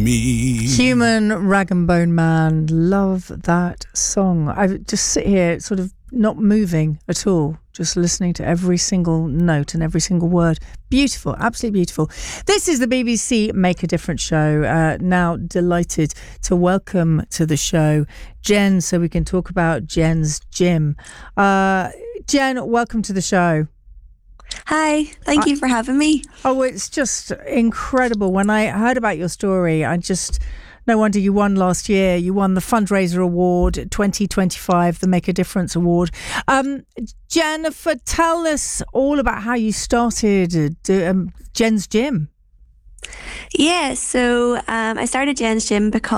me. Human Rag and Bone Man. Love that song. I just sit here sort of not moving at all, just listening to every single note and every single word. Beautiful, absolutely beautiful. This is the BBC Make a Difference show. Now delighted to welcome to the show Jen, so we can talk about Jen's gym. Jen, welcome to the show. Hi, thank you for having me. Oh, it's just incredible. When I heard about your story, no wonder you won last year. You won the Fundraiser Award 2025, the Make a Difference Award. Jennifer, tell us all about how you started Jen's Gym. Yeah, so I started Jen's Gym because